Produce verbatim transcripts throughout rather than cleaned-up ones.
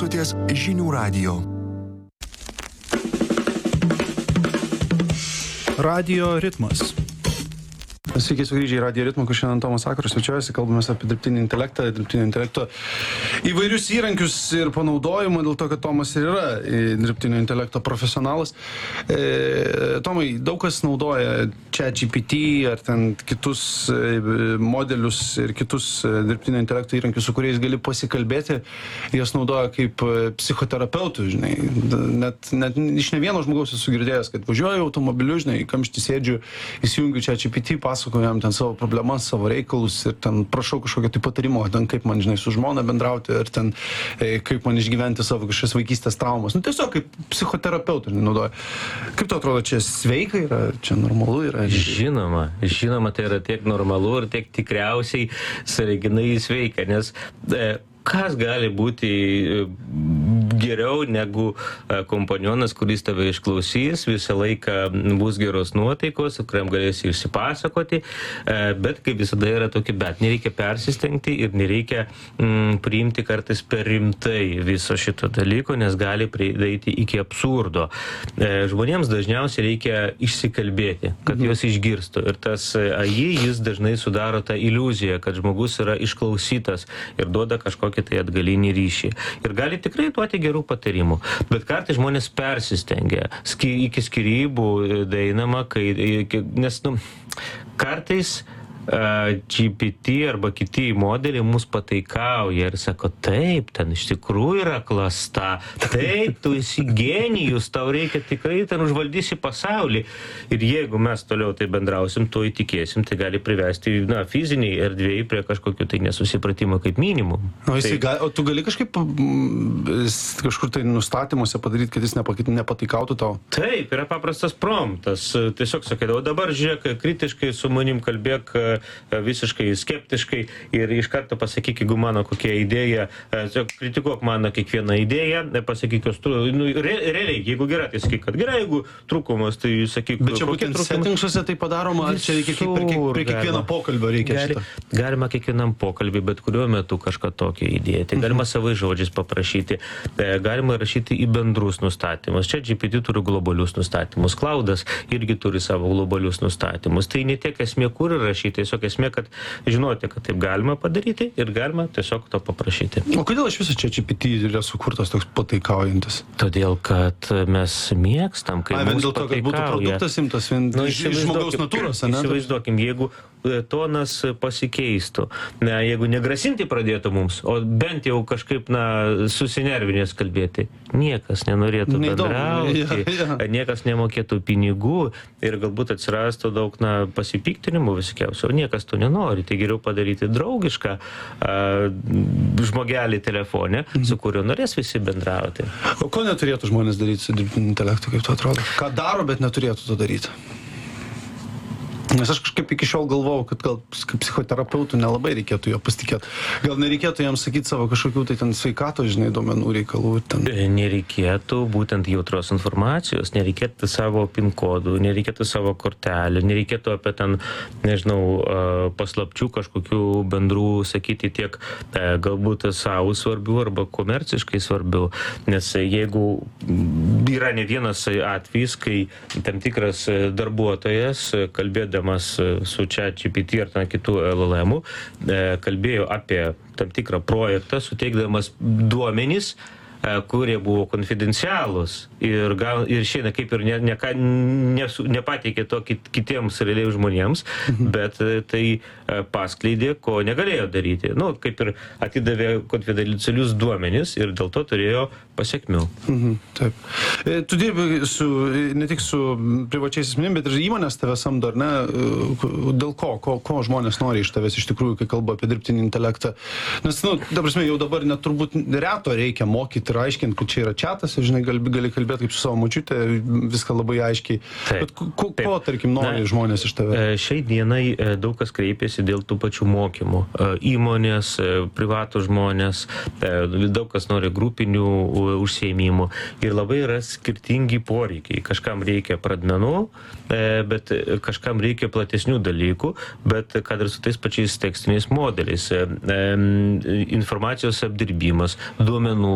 klausotės Žinių radijo. Radio ritmas. Sveiki sugrįžę į Radio ritmą, kur šiandien Tomas Sakaras svečiuojasi, kalbamės apie dirbtinį intelektą, dirbtinio intelekto įvairius įrankius ir panaudojimą, dėl to, kad Tomas ir yra dirbtinio intelekto profesionalas. E, Tomai, daug kas naudoja ChatGPT ar ten kitus modelius ir kitus dirbtinio intelekto įrankius, su kuriais gali pasikalbėti, jas naudoja kaip psichoterapeutų, žinai. Net, net iš ne vieno žmogaus esu girdėjęs, kad važiuoju automobiliu, žinai, kamštį sėdžiu, įsijungiu ChatGPT, pasakoju jam ten savo problemas, savo reikalus ir ten prašau kažkokio tai patarimo, ten kaip man, žinai, su žmona bendrauti ir ten e, kaip man išgyventi savo kažkokias vaikystės traumas. Nu, tiesiog kaip psichoterapeutų, žinai, naudoja. Kaip tau atrodo, čia sveika yra, čia normalu yra? Žinoma, žinoma, tai yra tiek normalu ir tiek tikriausiai sąlyginai sveika, nes e, kas gali būti geriau negu kompanionas, kuris tave išklausys, visą laiką bus geros nuotaikos, kuriam galėsi išsipasakoti, bet kaip visada yra tokia, bet nereikia persistengti ir nereikia mm, priimti kartais per rimtai viso šito dalyko, nes gali prieiti iki absurdo. Žmonėms dažniausiai reikia išsikalbėti, kad mhm. juos išgirstų ir tas A I, jis dažnai sudaro tą iliuziją, kad žmogus yra išklausytas ir duoda kažkokį tai atgalinį ryšį. Ir gali tikrai duoti gerų patarimų. Bet kartais žmonės persistengia. Ski, iki skyrybų daeinama, kai, nes nu, kartais uh, G P T arba kiti modeliai mus pataikauja ir sako, taip, ten iš tikrųjų yra klasta, taip, tu esi genijus, tau reikia tikrai ten užvaldysi pasaulį. Ir jeigu mes toliau tai bendrausim, to įtikėsim, tai gali privesti, na, fiziniai erdvėjai prie kažkokių tai nesusipratimo kaip minimum. O, tai... gal, o tu gali kažkaip kažkur tai nustatymuose padaryti, kad jis nepataikautų tau? Taip, yra paprastas promptas. Tiesiog sakydavo, dabar žiūrėk, kritiškai su manim kalbėk, visiškai skeptiškai ir iš karto pasakyk, jeigu mano kokia idėja, kritikuok mano kiekvieną idėją, pasakyk jos, nu, re, realiai, jeigu gerai, tai sakyk, kad gerai, jeigu trūkumas, tai sakyk, bet čia būtent settingsuose tai padaroma, ar čia reikia per, kiek, per kiekvieno pokalbio reikia Gali, šitą? Galima kiekvienam pokalbį, bet kuriuo metu kažką tokio įdėti. Galima mhm. savai žodžiais paprašyti, galima rašyti į bendrus nustatymus. Čia G P T turi globalius nustatymus, Cloudas irgi turi savo globalius nustatymus. Tai ne tiek esmė, kur rašyti, tiesiog esmė, kad žinote, kad taip galima padaryti ir galima tiesiog to paprašyti. O kodėl iš viso čia G P T yra sukurtas toks pataikaujantis? Todėl, kad mes mėgstam, kai A, mums dėl to, kad būtų produktas imtas vien nu, iš žmogaus natūros, ne? Įsivaizduokim, jeigu tonas pasikeistų, ne, jeigu negrasinti pradėtų mums, o bent jau kažkaip, na, susinervinės kalbėti, niekas nenorėtų bendrauti, ja, ja. niekas nemokėtų pinigų ir galbūt atsirastų daug, na, pasipiktinimų visokiausių, o niekas to nenori, tai geriau padaryti draugišką a, žmogelį telefone, mhm. su kuriuo norės visi bendrauti. O ko neturėtų žmonės daryti su dirbtiniu intelektu, kaip tu atrodo? Ką daro, bet neturėtų to daryti? Nes aš kažkaip iki šiol galvojau, kad gal kaip psichoterapeutų nelabai reikėtų jo pasitikėti. Gal nereikėtų jam sakyti savo kažkokių tai ten sveikato, žinai, duomenų reikalų. Ten... Nereikėtų būtent jautros informacijos, nereikėtų savo pin kodų, nereikėtų savo kortelių, nereikėtų apie ten, nežinau, paslapčių kažkokių bendrų sakyti tiek galbūt savo svarbių arba komerciškai svarbių. Nes jeigu yra ne vienas atvejis, kai tam tikras darbuotojas kalbėdamas su ChatGPT ar ten kitų L L M-ų, kalbėjo apie tam tikrą projektą, suteikdamas duomenys, kurie buvo konfidencialūs ir, gal, ir šiandien kaip ir ne, ne, ne, nepateikė to kit, kitiems realiai žmonėms, mhm. bet tai paskleidė, ko negalėjo daryti. Nu, kaip ir atidavė konfidencialius duomenis ir dėl to turėjo pasiekmių. Mhm, taip. E, tu dirbi su, ne tik su privačiais asmenim, bet ir įmonės tave samdo, ar ne? Dėl ko? ko? Ko žmonės nori iš tavęs iš tikrųjų, kai kalba apie dirbtinį intelektą? Nes, nu, ta prasme, jau dabar net turbūt reto reikia mokyti ir aiškinti, kad čia yra čiatas, žinai, gali, gali kalbėti kaip su savo močiute, viską labai aiškiai. Taip, bet ko, ko taip. tarkim, nori Na, žmonės iš tavęs? Šiai dienai daug kas kreipiasi dėl tų pačių mokymų. Įmonės, privatų žmonės, daug kas nori grupinių užsiėmimų ir labai yra skirtingi poreikiai. Kažkam reikia pradmenų, bet kažkam reikia platesnių dalykų, bet kad ir su tais pačiais tekstiniais modeliais. Informacijos apdirbimas, duomenų valdė,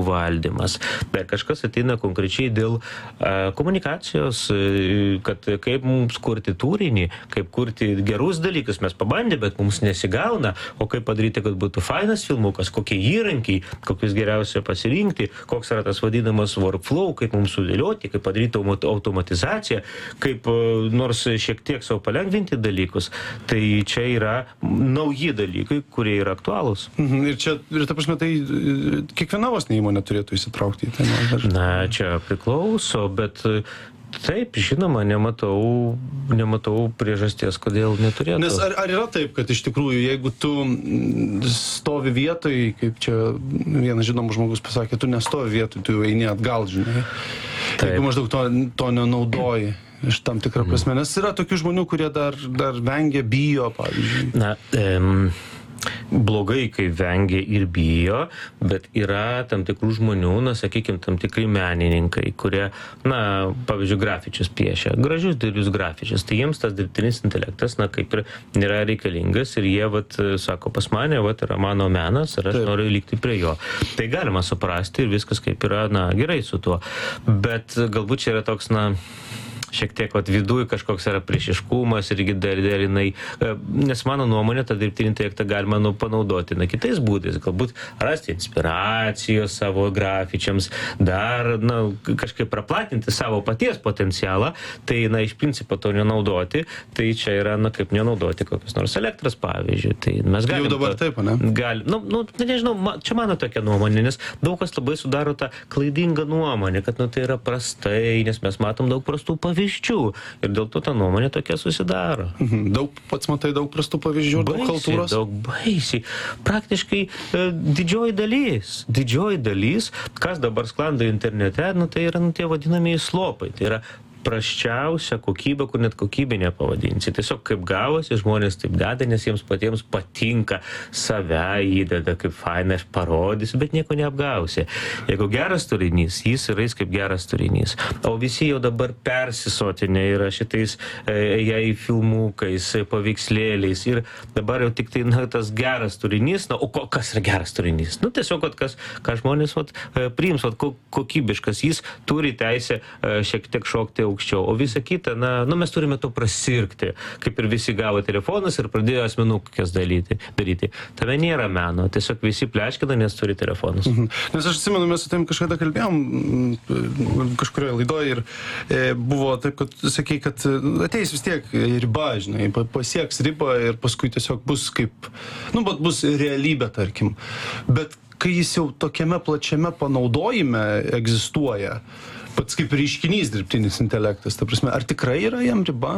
valdymas. Bet kažkas ateina konkrečiai dėl a, komunikacijos, kad kaip mums kurti turinį, kaip kurti gerus dalykus. Mes pabandė, bet mums nesigauna, o kaip padaryti, kad būtų fainas filmukas, kokie įrankiai, kokius geriausia pasirinkti, koks yra tas vadinamas workflow, kaip mums sudėlioti, kaip padaryti automatizaciją, kaip nors šiek tiek savo palengvinti dalykus. Tai čia yra nauji dalykai, kurie yra aktualūs. Mhm. Ir čia, ir ta prasme, tai kiekviena vos įmonė turėtų įsitraukti į tai. Na, čia priklauso, bet taip, žinoma, nematau, nematau priežasties, kodėl neturėtų. Nes ar, ar yra taip, kad iš tikrųjų, jeigu tu stovi vietoj, kaip čia vienas žinomas žmogus pasakė, tu nestovi vietoj, tu eini atgal, žinai. Taip. Jeigu maždaug to, to nenaudoji iš tam tikrą prasme. Nes yra tokių žmonių, kurie dar, dar vengia, bijo, pavyzdžiui. Na, em... blogai, kai vengia ir bijo, bet yra tam tikrų žmonių, na, sakykime, tam tikri menininkai, kurie, na, pavyzdžiui, grafičius piešia, gražius dėlius grafičius, tai jiems tas dirbtinis intelektas, na, kaip ir nėra reikalingas ir jie, vat, sako, pas mane, vat, yra mano menas ir aš Taip. Noriu likti prie jo. Tai galima suprasti ir viskas kaip yra, na, gerai su tuo, bet galbūt čia yra toks, na, šiek tiek vat, viduj kažkoks yra priešiškumas irgi dar, dar jinai, nes mano nuomonė, tą dirbtinį intelektą galima nu, panaudoti na, kitais būdais, galbūt rasti inspiracijos savo grafičiams, dar na, kažkaip praplatinti savo paties potencialą, tai na, iš principo to nenaudoti, tai čia yra na, kaip nenaudoti kokios nors elektros pavyzdžiui. Tai mes galim... Jau dabar to, taip, ne? Gal, nu, nu, nežinau, čia mano tokia nuomonė, nes daug kas labai sudaro tą klaidingą nuomonę, kad nu, tai yra prastai, nes mes matom daug prastų pavyzdžių. Pavyzdžių. Ir dėl to ta nuomonė tokia susidaro. Mhm. Daug, pats matai daug prastų pavyzdžių, daug kultūros? Daug baisiai. Praktiškai e, didžioji dalis, didžioji dalis, kas dabar sklando internete, nu, tai yra nu, tie vadinamieji slopai. Tai yra prasčiausia kokybė, kur net kokybė nepavadinsi. Tiesiog kaip gavosi, žmonės taip deda, nes jiems patiems patinka, save įdeda, kaip faina, aš parodysiu, bet nieko neapgausi. Jeigu geras turinys, jis yra kaip geras turinys. O visi jau dabar persisotinė yra šitais jai filmukais, paveikslėliais ir dabar jau tik tai na, tas geras turinys, na, o ko, kas yra geras turinys? Nu, tiesiog, kad kas, ką žmonės vat, priims, vat, kokybiškas, jis turi teisę šiek tiek šokti aukščiau, o visa kita, na, nu, mes turime to prasirgti, kaip ir visi gavo telefonus ir pradėjo asmenukės daryti. daryti. Tame nėra meno, tiesiog visi pleškina, nes turi telefonus. Mhm. Nes aš atsimenu, mes su tavim kažkada kalbėjom kažkurioje laidoje ir e, buvo taip, kad sakei, kad ateis vis tiek riba, žinai, pasieks ribą ir paskui tiesiog bus kaip, nu, bet bus realybė, tarkim. Bet kai jis jau tokiame plačiame panaudojime egzistuoja, pats kaip reiškinys dirbtinis intelektas, ta prasme, ar tikrai yra jam riba?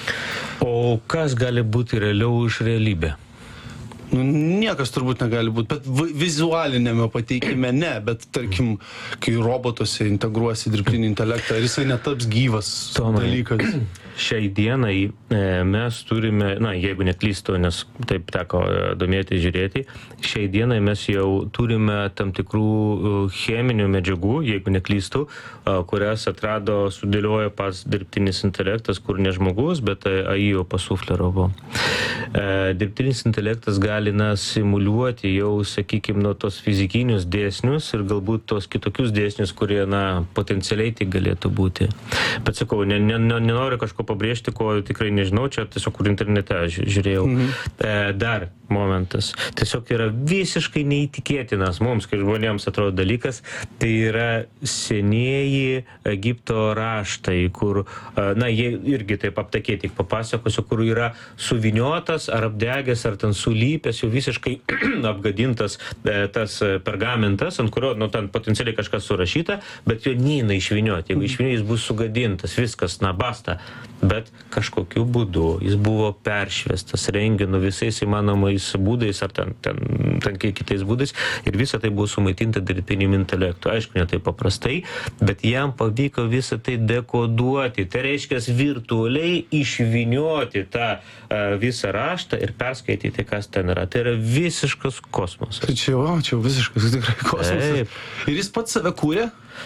O kas gali būti realiau už realybę? Nu, niekas turbūt negali būti, bet vizualinėme pateikime ne, bet tarkim, kai robotuose integruosi dirbtinį intelektą, ar jisai netaps gyvas Tomai, dalykas? Šiai dienai mes turime, na, jeigu neklystu, nes taip teko domėti, žiūrėti, šiai dienai mes jau turime tam tikrų cheminių medžiagų, jeigu neklystu, kurias atrado, sudėliojo pats dirbtinis intelektas, kur ne žmogus, bet A I pasufleravo. Dirbtinis intelektas gali na, simuliuoti jau, sakykime, nuo tos fizikinius dėsnius ir galbūt tos kitokius dėsnius, kurie, na, potencialiai tai galėtų būti. Bet sakau, ne, ne, ne, nenoriu kažko pabrėžti, ko tikrai nežinau, čia tiesiog kur internete žiūrėjau. Mhm. E, dar momentas. Tiesiog yra visiškai neįtikėtinas mums, kai žmonėms atrodo dalykas, tai yra senieji Egipto raštai, kur, na, jie irgi taip aptakiai tik papasakosiu, kur yra suviniotas ar apdegęs, ar ten sulypęs, jau visiškai apgadintas e, tas pergamentas, ant kurio, nu, ten potencialiai kažkas surašyta, bet jo neina išvinioti. Jeigu išvinioti, jis bus sugadintas, viskas, na, basta. Bet kažkokiu būdu jis buvo peršviestas renginu visais įmanomais būdais ar ten, ten, ten kitais būdais ir visa tai buvo sumaitinta dirbtiniu intelektu. Aišku, ne taip paprastai, bet jam pavyko visą tai dekoduoti. Tai reiškia virtualiai išvinioti tą uh, visą raštą ir perskaityti, kas ten yra. Tai yra visiškas kosmosas. Tai čia, o, čia visiškas tikrai kosmosas. Taip. Ir jis pats save kūrė?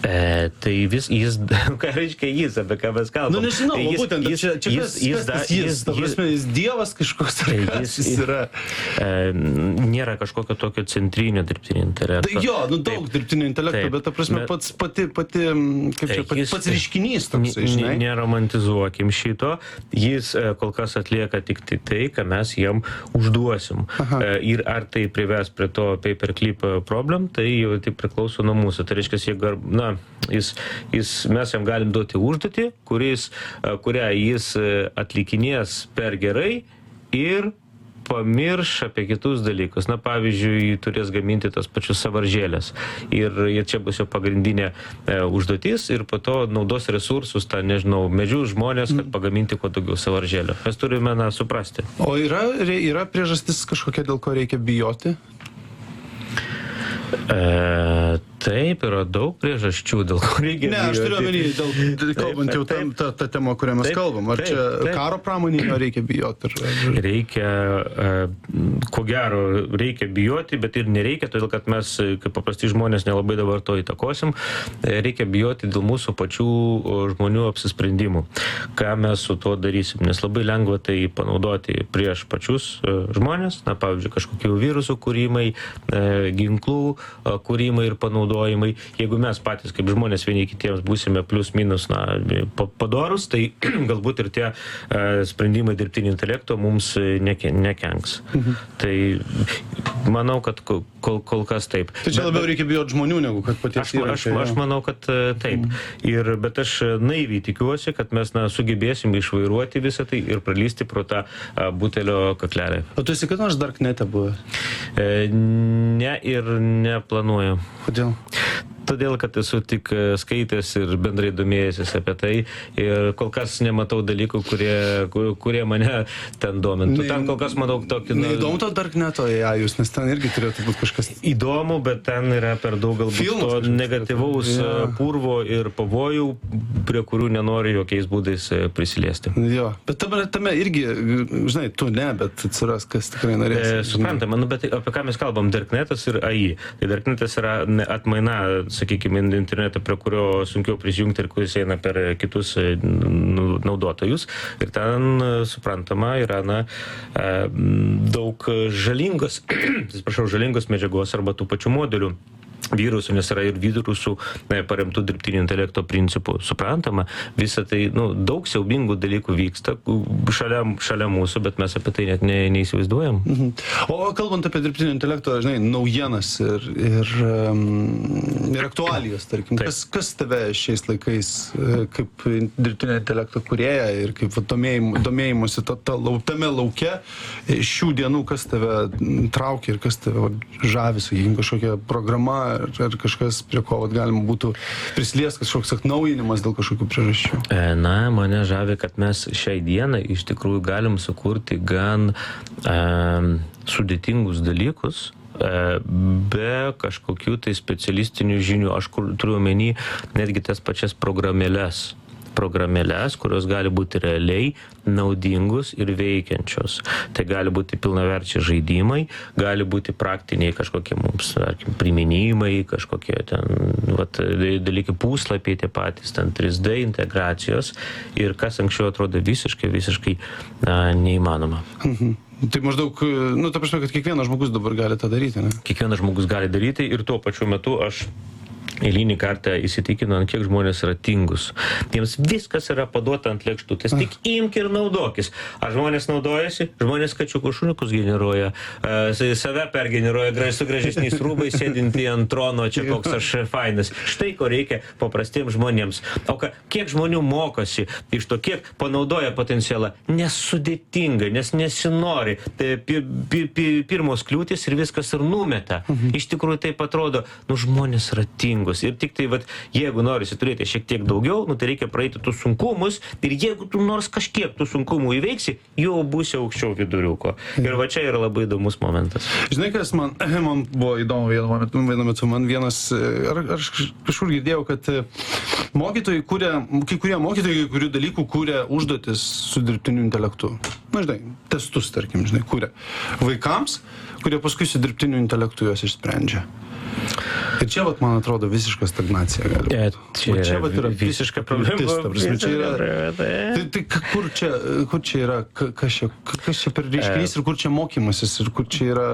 E, tai vis jis, ką reiškia jis, apie ką mes kalbame? Nu, nežinau, jis, būtent, jis, čia, čia jis, kas, jis, kas tas jis, jis, ta prasme, jis dievas kažkoks, ar kas jis yra. E, nėra kažkokio tokio centrinio dirbtinio intelekto. Tai jo, nu daug Taip. dirbtinio intelekto, Taip. bet ta prasme Bet- pats, pati, pati, kaip čia, pats, Jis- pats reiškinys toks, N- žinai. n- Neromantizuokim šito, jis e, kol kas atlieka tik tai tai, ką mes jam užduosim. Aha. E, Ir ar tai prives prie to paperclip problem, tai jau tai priklauso nuo mūsų. Tai reiškia, jeigu, ar- na, jis, jis, mes jam galim duoti užduotį, kuris, e, kurią jis e, atlikinės per gerai ir pamirš apie kitus dalykus. Na, pavyzdžiui, turės gaminti tas pačius sąvaržėlės. Ir, ir čia bus jo pagrindinė e, užduotis ir po to naudos resursus, tą, nežinau, medžius žmonės, kad pagaminti kuo daugiau sąvaržėlių. Mes turime, na, suprasti. O yra, re- yra priežastis kažkokia, dėl ko reikia bijoti? E, taip, yra daug priežasčių, dėl ko reikia. Ne, aš turiu bijoti. omeny, dėl, dėl, kalbant jau tam, taip. tą, tą temą, kurią mes Taip, kalbam. Ar taip, čia taip. karo pramonėje reikia bijoti? Ar, ar... Reikia, e, ko gero, reikia bijoti, bet ir nereikia, todėl kad mes, e, kaip paprasti žmonės, nelabai dabar to įtakosim. E, Reikia bijoti dėl mūsų pačių o, žmonių apsisprendimų. Ką mes su tuo darysim, nes labai lengva tai panaudoti prieš pačius e, žmonės, na, pavyzdžiui, kažkokių virusų kūrimai, e, ginklų e, kūrimai ir panaudojimai. Jeigu mes patys kaip žmonės vieni kitiems būsime plus minus, na, pa- padorus, tai galbūt ir tie e, sprendimai dirbtinio intelekto mums e, neke, nekenks. Mhm. Tai manau, kad kol, kol, kol kas taip. Tai čia Bet- labiau reikia bijoti žmonių, negu kad paties Aš, aš, įrankio, aš jo. manau, kad e, taip. Ir, bet aš e, naiviai tikiuosi, kad mes na, sugebėsim išvairuoti visą tai ir pralysti pro tą a, butelio kaklelį. O tu esi kada nors Darknete buvęs? E, ne ir neplanuoju. Kodėl? Todėl, kad esu tik e, skaitęs ir bendrai domėjęsis apie tai ir kol kas nematau dalykų, kurie, kur- kurie mane ten domintų. Ne- Ten kol kas matau tokį... nu, Neįdomu to Darkneto A I, jūs, nes ten irgi turėtų būti kažkas. Įdomu, bet ten yra per daug galbūt Filmas to kažkoks negatyvaus turėtų, jo. e, purvo ir pavojų, prie kurių nenori jokiais būdais e, prisiliesti. Jo, bet tame, tame irgi, žinai, tu ne, bet atsiras, kas tikrai norės. E, Suprantama, nu, bet apie ką mes kalbam, Darknetas ir A I. Tai Darknetas yra ne- atmaina, sakykime, interneto, prie kurio sunkiau prisijungti ir kuris eina per kitus e, nu- naudotojus. Ir ten, e, suprantama, yra na, e, daug žalingos, atsiprašau, žalingos medžiagos arba tų pačių modelių. Virusų, nes yra ir virusų e, paremtų dirbtinio intelekto principų. Suprantama, visa tai, nu, daug siaubingų dalykų vyksta ku- šalia, šalia mūsų, bet mes apie tai net ne, neįsivaizduojam. Mhm. O kalbant apie dirbtinio intelekto, žinai, naujienas ir, ir, um, ir aktualijas, tarkim, Taip. kas, kas tave šiais laikais e, kaip dirbtinio intelekto kūrėja ir kaip va, domėjim, domėjimusi ta, ta, lau- tame lauke e, šių dienų, kas tave m, traukia ir kas tave va, žavi, sakykime, kažkokia programa ar, ar kažkas, prie ko va, galima būtų prisiliesti, kažkoks atnaujinimas dėl kažkokių priežasčių. E, Na, mane žavi, kad mes šiai dienai iš tikrųjų galim sukurti gan e, sudėtingus dalykus e, be kažkokių tai specialistinių žinių. Aš kur, turiu omeny netgi tas pačias programėles. programėles, kurios gali būti realiai naudingus ir veikiančios. Tai gali būti pilnaverčiai žaidimai, gali būti praktiniai kažkokie mums, tarkim, priminimai, kažkokie ten, vat, dalykai, puslapiai tie patys, ten trys D integracijos ir kas anksčiau atrodo visiškai, visiškai na, neįmanoma. Mhm. Tai maždaug, nu, ta prasme, kad kiekvienas žmogus dabar gali tą daryti, ne? Kiekvienas žmogus gali daryti ir tuo pačiu metu aš eilinį kartą įsitikinu, ant kiek žmonės yra tingus. Jiems viskas yra paduota ant lėkštutės. Tik imk ir naudokis. Ar žmonės naudojasi? Žmonės kačiukų šuniukus generuoja, e, save pergeneruoja graž, su gražesniais rūbais, sėdinti ant trono, čia koks aš fainas. Štai ko reikia paprastiems žmonėms. O ka, kiek žmonių mokosi iš to, kiek panaudoja potencialą? Nesudėtinga, nes nesinori. Tai pi, pi, pi, pirmos kliūtis ir viskas ir numeta. Iš tikrųjų taip atrodo, nu žmonės yra tingus. Ir tik tai, vat, jeigu norisi turėti šiek tiek daugiau, nu, tai reikia praeiti tų sunkumus ir jeigu tu nors kažkiek tų sunkumų įveiksi, jau būsi aukščiau viduriuko. Ir va čia yra labai įdomus momentas. Žinai, kas man, man buvo įdomu vienu metu, vienu metu man vienas, ar, ar aš kažkur girdėjau, kad mokytojai kūrė, kai kurie mokytojai, kai kurių dalykų kūrė užduotis su dirbtiniu intelektu. Na, žinai, testus, tarkim, žinai, kūrė vaikams, kurie paskui su dirbtiniu intelektu juos išsprendžia. Ir čia, vat, man atrodo, visiška stagnacija. E, čia, va, čia vat, yra visiška problema. problema. Čia yra, tai, tai kur, čia, kur čia yra, kas čia, kas čia per reiškinys ir kur čia mokymasis ir kur čia yra...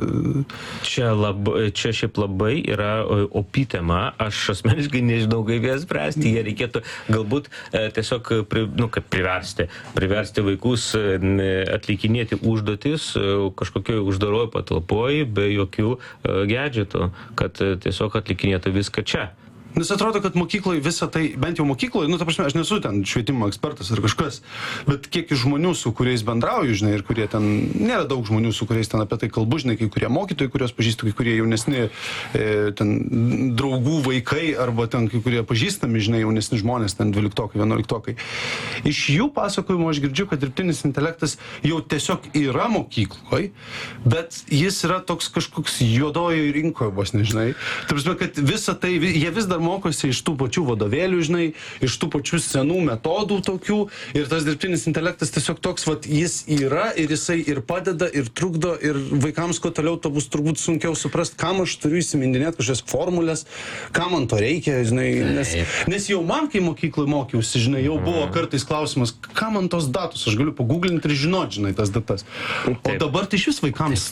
Čia, labai, čia šiaip labai yra opi tema. Aš asmeniškai nežinau, kaip jas spręsti. Jie reikėtų galbūt e, tiesiog pri, nu, kaip priversti. Priversti vaikus atlikinėti užduotis kažkokioje uždaroje patalpoje be jokių e, gadgetų, kad tiesiog atlikinėtų viską čia. Nes atrodo, kad mokykloje visą tai, bent jau mokykloje, nu, ta prasme, aš nesu ten švietimo ekspertas ar kažkas, bet kiek iš žmonių, su kuriais bendrauju, žinai, ir kurie ten, nėra daug žmonių, su kuriais ten apie tai kalbu, žinai, kai kurie mokytojai, kurios pažįstu, kai kurie jaunesni, e, ten, draugų vaikai, arba ten, kai kurie pažįstami, žinai, jaunesni žmonės, ten, dvyliktokai, vienuoliktokai. Iš jų pasakojimo aš girdžiu, kad dirbtinis intelektas jau tiesiog yra mokykloje, bet jis yra toks kažkoks juodojoje rinkoje, vos nežinai. Ta prasme, kad visą tai, jie vis dar mokosi iš tų pačių vadovėlių, žinai, iš tų pačių senų metodų tokių, ir tas dirbtinis intelektas tiesiog toks, vat, jis yra ir jisai ir padeda, ir trukdo, ir vaikams kuo toliau to bus turbūt sunkiau suprast, kam aš turiu įsimindinėti kažkokias formulės, kam man to reikia, žinai, nes, nes jau man, kai mokykloje mokiausi, žinai, jau buvo kartais klausimas, kam man tos datos, aš galiu paguglinti ir žinoti, žinai, tas datas. O dabar tai iš vis vaikams.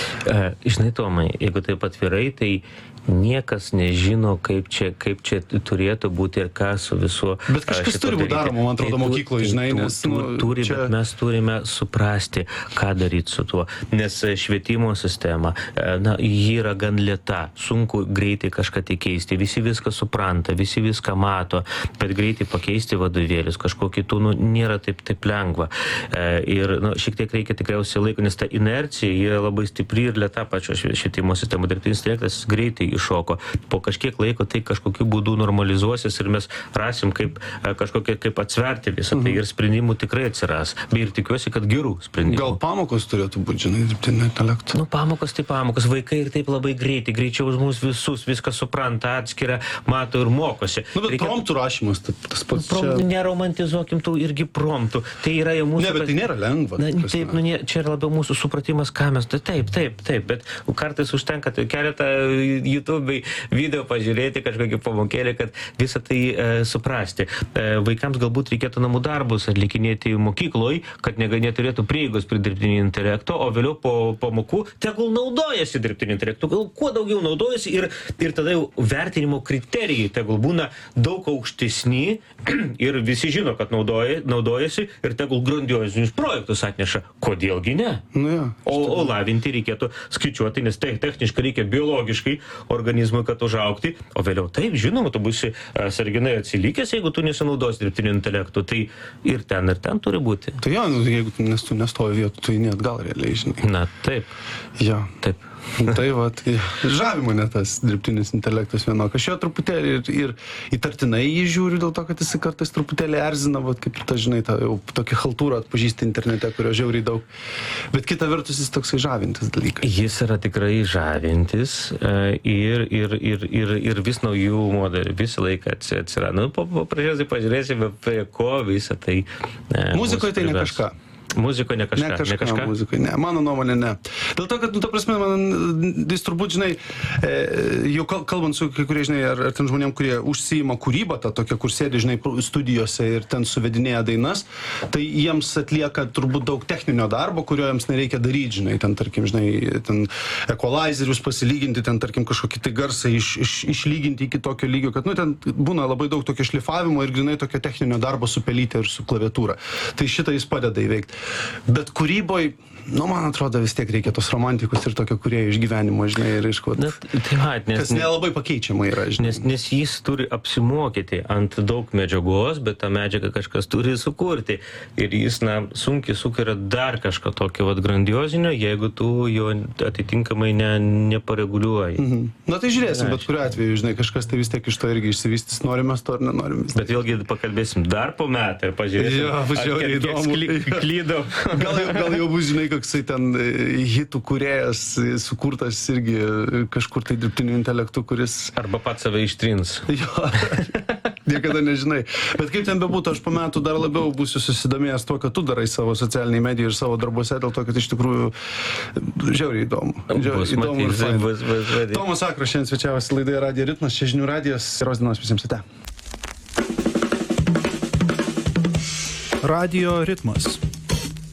E, žinai, Tomai, jeigu taip atvirai, tai niekas nežino, kaip čia, kaip čia turėtų būti ir ką su visu. Bet kažkas turi būti daroma, man atrodo, mokykloje, žinai, nes... Nu, turi, čia... bet mes turime suprasti, ką daryti su tuo. Nes švietimo sistema, na, ji yra gan lėta, sunku greitai kažką tai keisti. Visi viską supranta, visi viską mato, bet greitai pakeisti vadovėlius, kažko kitų, nu, nėra taip, taip lengva. Ir, nu, šiek tiek reikia tikriausiai laiko, nes ta inercija, jie labai stipri ir lėta pačio švietimo sistema. Dirbtinis intelektas greitai iššoko. Po kažkiek laiko tai kažkokiu būdu normalizuosis ir mes rasim kaip kažkokie, kaip atsverti visą tai ir sprendimų tikrai atsiras. Bei ir tikiuosi, kad gerų sprendimų. Gal pamokos turėtų būti, žinai, dirbtinio intelekto? Nu, pamokos tai pamokos. Vaikai ir taip labai greitai, greičiau už mus visus, viską supranta, atskiria, mato ir mokosi. Nu, bet Reikia... promptų rašymas, tas pats Prom... čia... Neromantizuokim tų irgi promptų. Tai yra jau mūsų... Ne, bet tai nėra lengva. Na, taip, nu, ne, čia yra labiau mūsų supratimas, ką mes... Taip, taip, taip, bet kartais užtenka tai keletą YouTube'ai video pažiūrėti, kažkokį pamokėlį, kad visą tai e, suprasti. E, vaikams galbūt reikėtų namų darbus atlikinėti mokykloj, kad neturėtų prieigos prie dirbtinio intelekto, o vėliau po pamokų tegul naudojasi dirbtinio intelektu, gal kuo daugiau naudojasi ir, ir tada jau vertinimo kriterijai tegul būna daug aukštesni ir visi žino, kad naudoja, naudojasi ir tegul grandiozinius projektus atneša. Kodėlgi ne? Nu, ja, o, o lavinti reikėtų skaičiuoti, nes tai techniškai reikia biologiškai organizmui, kad užaugti, o vėliau taip, žinoma, tu būsi sąlyginai atsilikęs, jeigu tu nesinaudosi dirbtinio intelektu, tai ir ten, ir ten turi būti. Tai jo, jeigu nes tu nestovi vietų, tai net gal realiai, žinai. Na, taip. Jo. Taip. Tai va, tai žavi mane tas dirbtinis intelektas vienok. Aš jo truputėlį ir, ir įtartinai jį žiūriu dėl to, kad jis kartais truputėlį erzina, va, kaip ir ta, žinai, ta jau tokia haltūra atpažįsti internete, kurio žiauriai daug. Bet kita vertus jis toksai žavintis dalykas. Jis yra tikrai žavintis ir, ir, ir, ir, ir vis naujų modelių, visą laiką atsiranda. Nu, po, po pradžios pažiūrėsime, prie ko visą tai... Muzikoje tai ne kažką. Muzikoje ne kažką. Ne kažką, ne kažką? Muzikoje, ne. Mano nuomonė, ne. Dėl to, kad, nu, ta prasme, man, jis turbūt, žinai, e, jau kalbant su kai kurie, žinai, ar, ar ten žmonėm, kurie užsiima kūrybą, tą tokią, kur sėdi, žinai, studijose ir ten suvedinėja dainas, tai jiems atlieka turbūt daug techninio darbo, kurio jiems nereikia daryti, žinai, ten, tarkim, žinai, ten equalizerius pasilyginti, ten, tarkim, kažkokį tai garsą iš, iš, išlyginti iki tokio lygio, kad, nu, ten būna labai daug tokio šlifavimo ir grinai tokio techninio darbo su pelyte ir su klaviatūra. Tai šitą jis padeda įveikti. Bet kūryboj, nu, man atrodo, vis tiek reikia tos romantikos ir tokio kūrėjo išgyvenimo, žinai, ir iš ko. Tai mat, nes... Kas nelabai pakeičiama yra, žinai. Nes, nes jis turi apsimokyti ant daug medžiagos, bet tą medžiagą kažkas turi sukurti. Ir jis, na, sunkiai sukuria dar kažką tokio, vat, grandiozinio, jeigu tu jo atitinkamai ne, nepareguliuoji. Mhm. Na, tai žiūrėsim, bet kuriuo atveju, žinai, kažkas tai vis tiek iš to irgi išsivystys, norim mes to ar nenorim. Bet vėlgi pakalbėsim dar po metų ir pažiūrėsim, jo, ar kiek, kiek klydom. Gal, gal jau bus, žinai, koksai ten hitų kūrėjas sukurtas irgi kažkur tai dirbtiniu intelektu, kuris... Arba pats save ištrins. Jo. niekada nežinai. Bet kaip ten bebūtų, aš po metų dar labiau būsiu susidomėjęs tuo, kad tu darai savo socialiniai medijai ir savo darbuose, dėl to, kad iš tikrųjų žiauriai įdomu. Žiauriai įdomu ir faina. Bus, bus, bus. Tomas Sakras šiandien svečiavosi laidoje Radio Ritmas, čia Žinių radijas. Geros dienos visiems ate. Radio Ritmas.